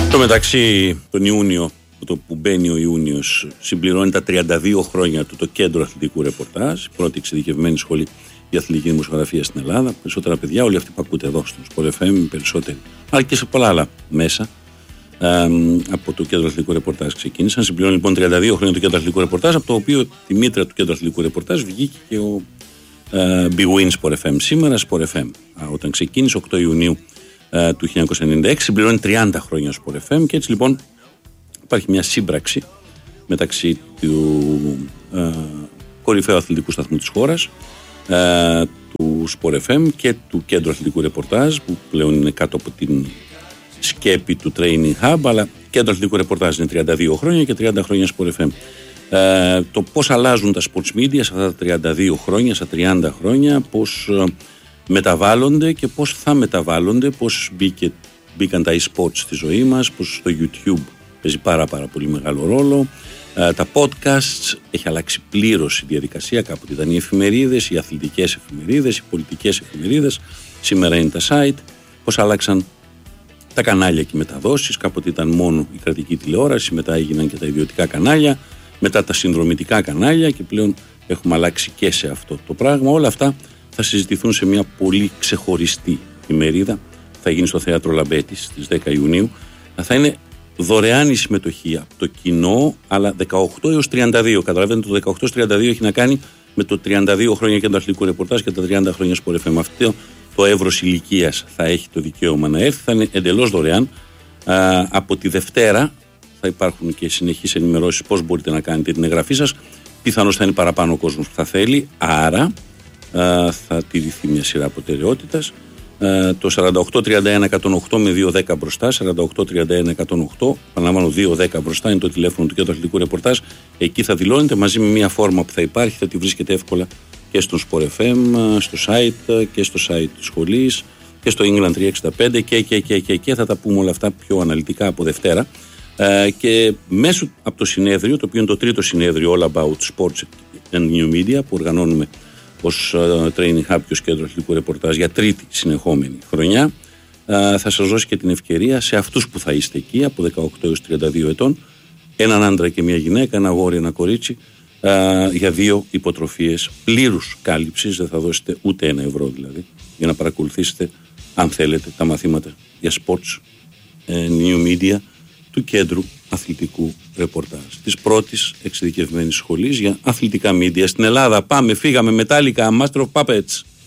Στο μεταξύ, τον Ιούνιο, το που μπαίνει ο Ιούνιος, συμπληρώνει τα 32 χρόνια του το Κέντρο Αθλητικού Ρεπορτάζ, η πρώτη εξειδικευμένη σχολή για αθλητική δημοσιογραφία στην Ελλάδα. Περισσότερα παιδιά, όλοι αυτοί που ακούτε εδώ στον Sport FM, περισσότεροι, αλλά και σε πολλά άλλα μέσα. Από το Κέντρο Αθλητικού Ρεπορτάζ ξεκίνησαν. Συμπληρώνει λοιπόν 32 χρόνια το Κέντρο Αθλητικού Ρεπορτάζ, από το οποίο τη μήτρα του Κέντρου Αθλητικού Ρεπορτάζ βγήκε και ο Big Win Sport FM. Σήμερα Sport FM, όταν ξεκίνησε 8 Ιουνίου του 1996, συμπληρώνει 30 χρόνια Sport FM, και έτσι λοιπόν υπάρχει μια σύμπραξη μεταξύ του κορυφαίου αθλητικού σταθμού της χώρας, του Sport FM, και του Κέντρου Αθλητικού Ρεπορτάζ, που πλέον είναι κάτω από την σκέπη του Training Hub, αλλά Κέντρο Αθλητικού Ρεπορτάζ είναι 32 χρόνια και 30 χρόνια Sport FM. Το πώς αλλάζουν τα sports media σε αυτά τα 32 χρόνια, στα 30 χρόνια, πώς μεταβάλλονται και πώς θα μεταβάλλονται, πώς μπήκαν τα e-sports στη ζωή μας, πώς το YouTube παίζει πάρα πολύ μεγάλο ρόλο. Τα podcasts, έχει αλλάξει πλήρως η διαδικασία. Κάποτε ήταν οι εφημερίδες, οι αθλητικές εφημερίδες, οι πολιτικές εφημερίδες, σήμερα είναι τα site. Πώς αλλάξαν τα κανάλια και οι μεταδόσεις. Κάποτε ήταν μόνο η κρατική τηλεόραση, μετά έγιναν και τα ιδιωτικά κανάλια, μετά τα συνδρομητικά κανάλια, και πλέον έχουμε αλλάξει και σε αυτό το πράγμα. Όλα αυτά θα συζητηθούν σε μια πολύ ξεχωριστή ημερίδα. Θα γίνει στο Θέατρο Λαμπέτης στις 10 Ιουνίου. Θα είναι δωρεάν η συμμετοχή από το κοινό, αλλά 18 έως 32. Καταλαβαίνετε, το 18 έως 32 έχει να κάνει με το 32 χρόνια Κέντρο Αθλητικού Ρεπορτάζ και τα 30 χρόνια Sport FM. Αυτό το εύρος ηλικίας θα έχει το δικαίωμα να έρθει. Θα είναι εντελώς δωρεάν. Από τη Δευτέρα θα υπάρχουν και συνεχείς ενημερώσεις πώς μπορείτε να κάνετε την εγγραφή σας. Πιθανώς θα είναι παραπάνω ο κόσμος που θα θέλει, άρα θα τηρηθεί μια σειρά προτεραιότητας. Το 48-31-108 με 2-10 μπροστά, 48-31-108, επαναλαμβάνω 2-10 μπροστά, είναι το τηλέφωνο του Κέντρου Αθλητικού Ρεπορτάζ. Εκεί θα δηλώνετε μαζί με μια φόρμα που θα υπάρχει, θα τη βρίσκετε εύκολα και στον Sport FM, στο site και στο site της σχολής και στο England 365 και θα τα πούμε όλα αυτά πιο αναλυτικά από Δευτέρα. Και μέσω από το συνέδριο, το οποίο είναι το τρίτο συνέδριο All About Sports and New Media, που οργανώνουμε ως Training Hub και ως Κέντρο Αθλητικού Ρεπορτάζ για τρίτη συνεχόμενη χρονιά, θα σας δώσει και την ευκαιρία σε αυτούς που θα είστε εκεί από 18 έως 32 ετών, έναν άντρα και μια γυναίκα, ένα αγόρι, ένα κορίτσι, για 2 υποτροφίες πλήρους κάλυψης. Δεν θα δώσετε ούτε €1 δηλαδή, για να παρακολουθήσετε, αν θέλετε, τα μαθήματα για sports new media του Κέντρου Αθλητικού Ρεπορτάζ, της πρώτης εξειδικευμένης σχολής για αθλητικά media στην Ελλάδα. Πάμε, φύγαμε, Metallica, Master of Puppets.